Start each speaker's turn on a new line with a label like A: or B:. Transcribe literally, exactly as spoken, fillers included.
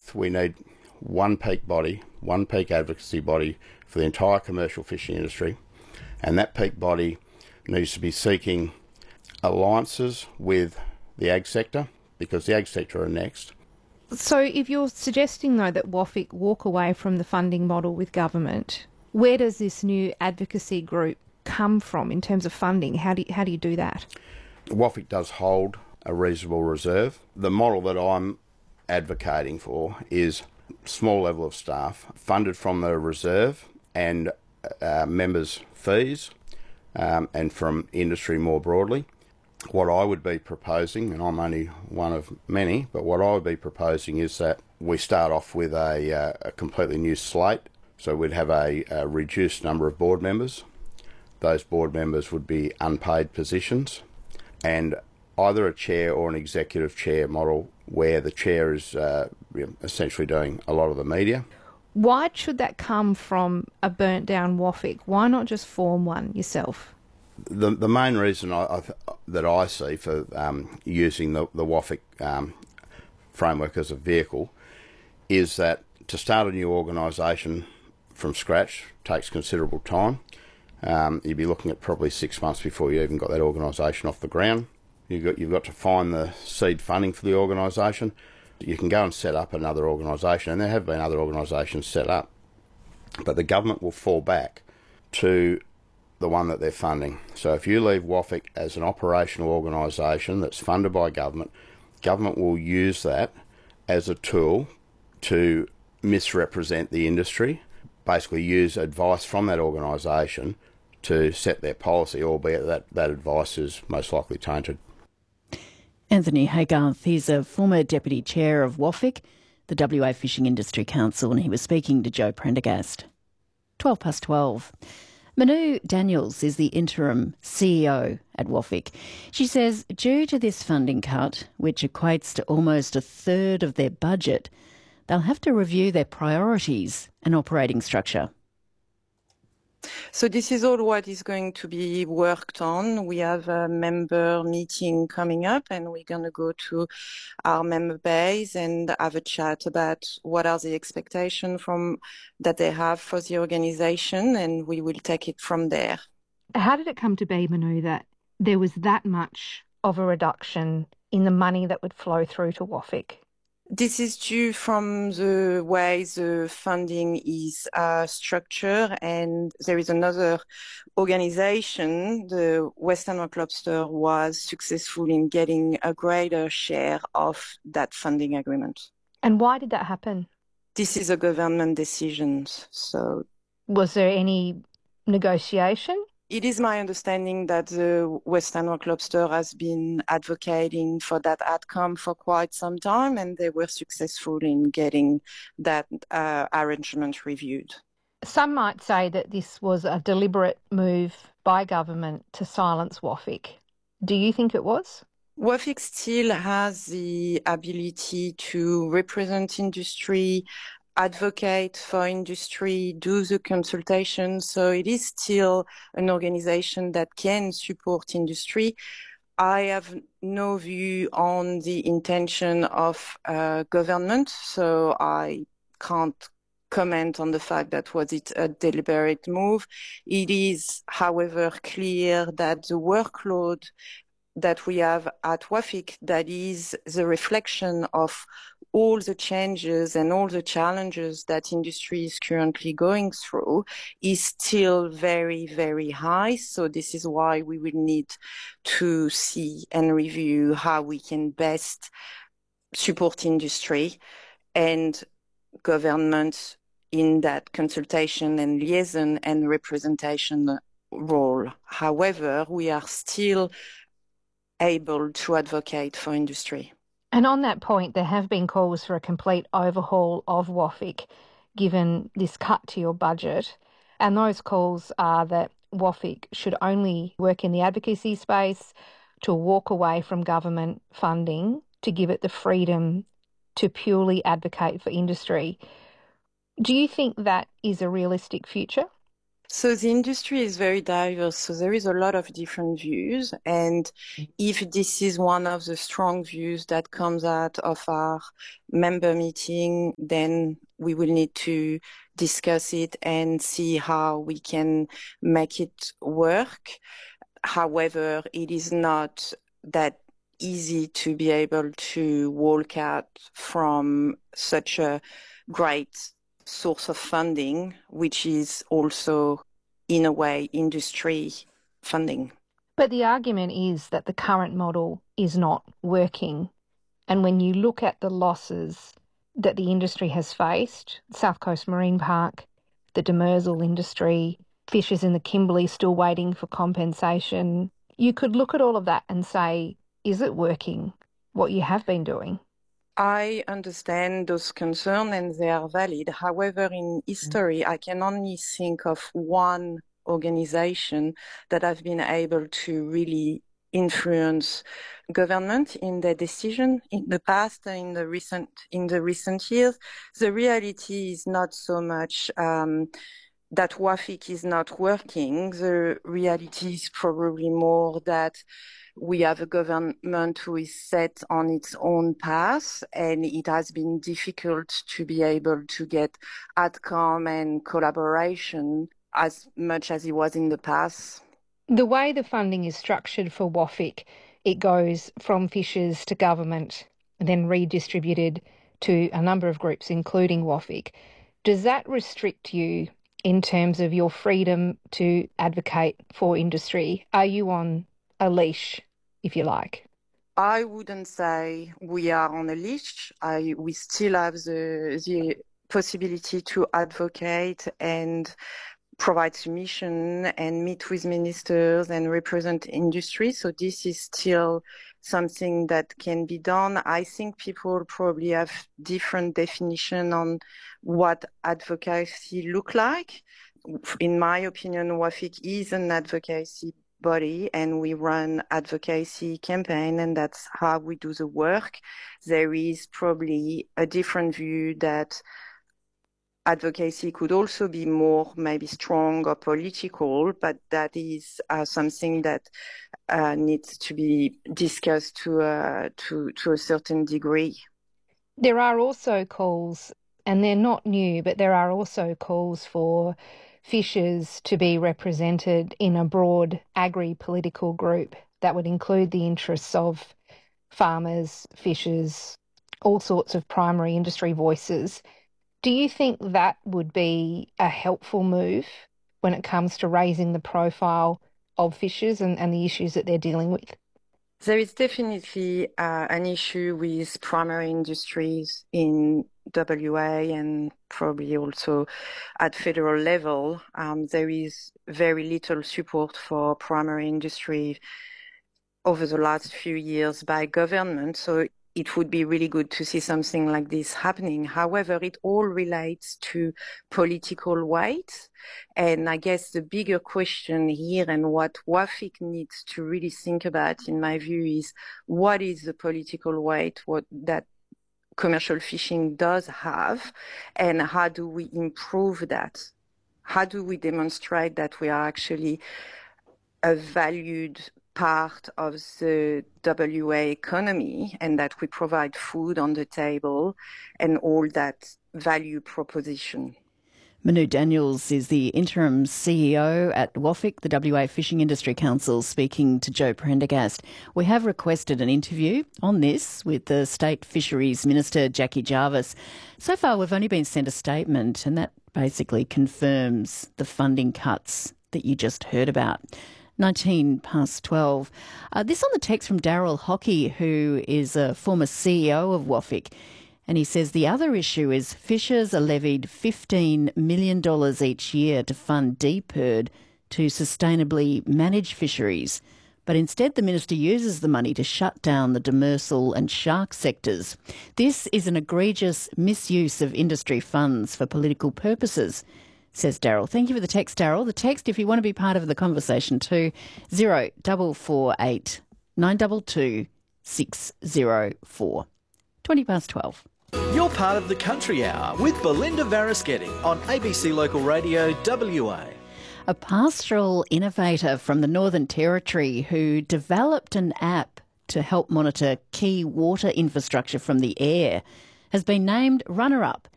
A: we need one peak body, one peak advocacy body for the entire commercial fishing industry, and that peak body needs to be seeking alliances with the ag sector, because the ag sector are next.
B: So if you're suggesting, though, that W A F I C walk away from the funding model with government, where does this new advocacy group come from in terms of funding? How do you, how do you do that?
A: W A F I C does hold a reasonable reserve. The model that I'm advocating for is small level of staff funded from the reserve and uh, members' fees um, and from industry more broadly. What I would be proposing, and I'm only one of many, but what I would be proposing is that we start off with a, uh, a completely new slate. So we'd have a, a reduced number of board members. Those board members would be unpaid positions, and either a chair or an executive chair model where the chair is uh, essentially doing a lot of the media.
B: Why should that come from a burnt down W A F I C? Why not just form one yourself?
A: The the main reason I, I, that I see for um, using the, the W A F I C um, framework as a vehicle is that to start a new organisation from scratch takes considerable time. Um, you'd be looking at probably six months before you even got that organisation off the ground. You've got, you've got to find the seed funding for the organisation. You can go and set up another organisation, and there have been other organisations set up, but the government will fall back to the one that they're funding. So if you leave W A F I C as an operational organisation that's funded by government, government will use that as a tool to misrepresent the industry, basically use advice from that organisation to set their policy, albeit that, that advice is most likely tainted.
C: Anthony Haygarth, he's a former Deputy Chair of W A F I C, the W A Fishing Industry Council, and he was speaking to Joe Prendergast. twelve past twelve. Manu Daniels is the interim C E O at W A F I C. She says due to this funding cut, which equates to almost a third of their budget, they'll have to review their priorities and operating structure.
D: So this is all what is going to be worked on. We have a member meeting coming up, and we're going to go to our member base and have a chat about what are the expectations from that they have for the organisation, and we will take it from there.
B: How did it come to be, Manu, that there was that much of a reduction in the money that would flow through to W A F I C?
D: This is due from the way the funding is uh, structured, and there is another organization, the Western Rock Lobster, was successful in getting a greater share of that funding agreement.
B: And why did that happen?
D: This is a government decision. So,
B: was there any negotiation?
D: It is my understanding that the Western Rock Lobster has been advocating for that outcome for quite some time, and they were successful in getting that uh, arrangement reviewed.
B: Some might say that this was a deliberate move by government to silence W A F I C. Do you think it was?
D: W A F I C still has the ability to represent industry, advocate for industry, do the consultation. So it is still an organization that can support industry. I have no view on the intention of uh, government, so I can't comment on the fact that was it a deliberate move. It is, however, clear that the workload that we have at W A F I C, that is the reflection of all the changes and all the challenges that industry is currently going through, is still very, very high. So this is why we will need to see and review how we can best support industry and government in that consultation and liaison and representation role. However, we are still able to advocate for industry.
B: And on that point, there have been calls for a complete overhaul of W A F I C, given this cut to your budget. And those calls are that W A F I C should only work in the advocacy space, to walk away from government funding, to give it the freedom to purely advocate for industry. Do you think that is a realistic future?
D: So the industry is very diverse, so there is a lot of different views. And if this is one of the strong views that comes out of our member meeting, then we will need to discuss it and see how we can make it work. However, it is not that easy to be able to walk out from such a great source of funding, which is also, in a way, industry funding.
B: But the argument is that the current model is not working. And when you look at the losses that the industry has faced, South Coast Marine Park, the demersal industry, fishers in the Kimberley still waiting for compensation, you could look at all of that and say, is it working, what you have been doing?
D: I understand those concerns and they are valid. However, in history, I can only think of one organization that have been able to really influence government in their decision in the past and in the recent in the recent years. The reality is not so much um, that WAFIC is not working. The reality is probably more that we have a government who is set on its own path, and it has been difficult to be able to get outcome and collaboration as much as it was in the past.
B: The way the funding is structured for WAFIC, it goes from fishers to government, then redistributed to a number of groups, including WAFIC. Does that restrict you in terms of your freedom to advocate for industry? Are you on a leash, if you like?
D: I wouldn't say we are on a leash. I, we still have the, the possibility to advocate and provide submission and meet with ministers and represent industry. So this is still something that can be done. I think people probably have different definition on what advocacy look like. In my opinion, WAFIC is an advocacy body and we run advocacy campaign, and that's how we do the work. There is probably a different view that advocacy could also be more maybe strong or political, but that is uh, something that uh, needs to be discussed to, uh, to, to a certain degree.
B: There are also calls, and they're not new, but there are also calls for fishers to be represented in a broad agri-political group that would include the interests of farmers, fishers, all sorts of primary industry voices. Do you think that would be a helpful move when it comes to raising the profile of fishers and, and the issues that they're dealing with?
D: There is definitely uh, an issue with primary industries in W A and probably also at federal level. Um, there is very little support for primary industry over the last few years by government. So it would be really good to see something like this happening. However, it all relates to political weight. And I guess the bigger question here and what WAFIC needs to really think about, in my view, is what is the political weight what that commercial fishing does have, and how do we improve that? How do we demonstrate that we are actually a valued part of the W A economy and that we provide food on the table and all that value proposition?
C: Manu Daniels is the interim C E O at WAFIC, the W A Fishing Industry Council, speaking to Joe Prendergast. We have requested an interview on this with the State Fisheries Minister, Jackie Jarvis. So far, we've only been sent a statement, and that basically confirms the funding cuts that you just heard about. nineteen past twelve. Uh, this on the text from Daryl Hockey, who is a former C E O of WAFIC. And he says the other issue is fishers are levied fifteen million dollars each year to fund D P I R D to sustainably manage fisheries. But instead the minister uses the money to shut down the demersal and shark sectors. This is an egregious misuse of industry funds for political purposes, says Daryl. Thank you for the text, Daryl. The text, if you want to be part of the conversation too, zero four four eight nine two two six zero four. twenty past twelve.
E: You're part of the Country Hour with Belinda Varasketti on A B C Local Radio W A.
C: A pastoral innovator from the Northern Territory who developed an app to help monitor key water infrastructure from the air has been named runner-up